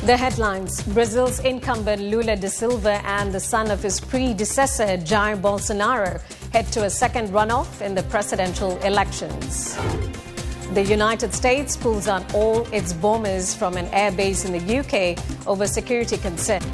The headlines: Brazil's incumbent Lula da Silva and the son of his predecessor Jair Bolsonaro head to a second runoff in the presidential elections. The United States pulls out all its bombers from an airbase in the UK over security concern.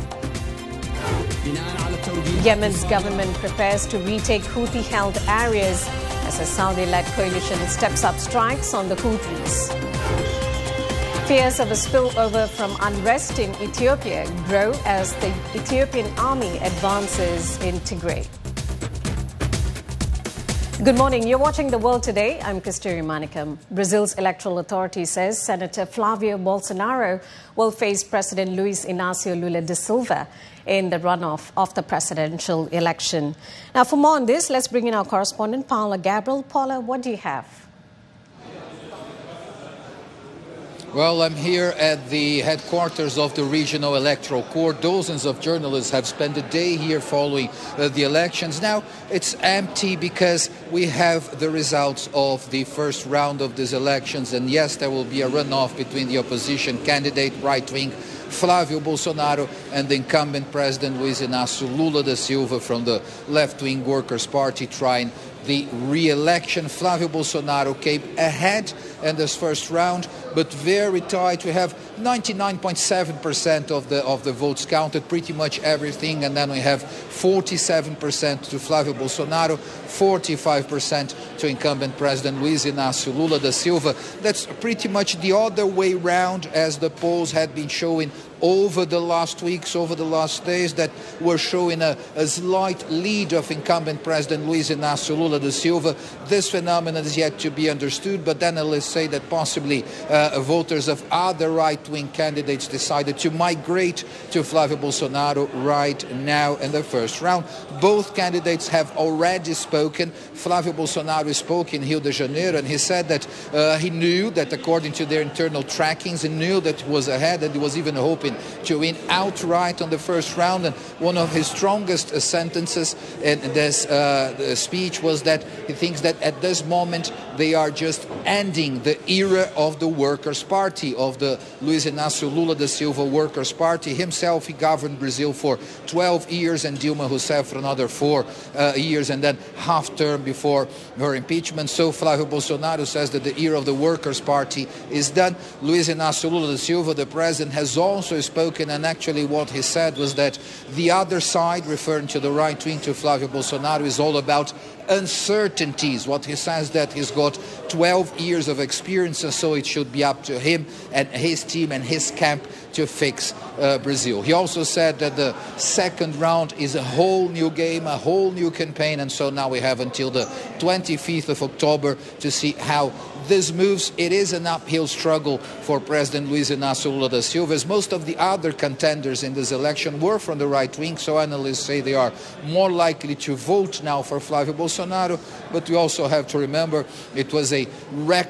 Yemen's government prepares to retake Houthi-held areas as a Saudi-led coalition steps up strikes on the Houthis. Fears of a spillover from unrest in Ethiopia grow as the Ethiopian army advances in Tigray. Good morning. You're watching The World Today. I'm Kasturi Manikam. Brazil's electoral authority says Senator Flavio Bolsonaro will face President Luiz Inácio Lula da Silva in the runoff of the presidential election. Now, for more on this, let's bring in our correspondent, Paula Gabriel. Paula, what do you have? Well, I'm here at the headquarters of the Regional Electoral Court. Dozens of journalists have spent the day here following the elections. Now, it's empty because we have the results of the first round of these elections. And yes, there will be a runoff between the opposition candidate, right-wing Flavio Bolsonaro, and the incumbent President Luiz Inácio Lula da Silva from the left-wing Workers' Party trying the re-election. Flavio Bolsonaro came ahead in this first round, but very tight. We have 99.7% of the votes counted, pretty much everything, and then we have 47% to Flavio Bolsonaro, 45% to incumbent President Luiz Inácio Lula da Silva. That's pretty much the other way round as the polls had been showing over the last weeks, over the last days, that were showing a slight lead of incumbent President Luiz Inácio Lula da Silva. This phenomenon is yet to be understood, but then let's say that possibly voters of other right-wing candidates decided to migrate to Flavio Bolsonaro right now in the first round. Both candidates have already spoken. Flavio Bolsonaro spoke in Rio de Janeiro, and he said that he knew that according to their internal trackings, he knew that he was ahead, and he was even hoping to win outright on the first round. And one of his strongest sentences in this speech was that he thinks that at this moment they are just ending the era of the Workers' Party, of the Luiz Inácio Lula da Silva Workers' Party. Himself, he governed Brazil for 12 years and Dilma Rousseff for another 4 years, and then half term before her impeachment. So Flavio Bolsonaro says that the era of the Workers' Party is done. Luiz Inácio Lula da Silva, the president, has also spoken, and actually what he said was that the other side, referring to the right wing, to Flavio Bolsonaro, is all about uncertainties. What he says that he's got 12 years of experience, and so it should be up to him and his team and his camp to fix Brazil. He also said that the second round is a whole new game, a whole new campaign, and so now we have until the 25th of October to see how this moves. It is an uphill struggle for President Luiz Inácio Lula da Silva, as most of the other contenders in this election were from the right wing, so analysts say they are more likely to vote now for Flavio Bolsonaro. But we also have to remember it was a record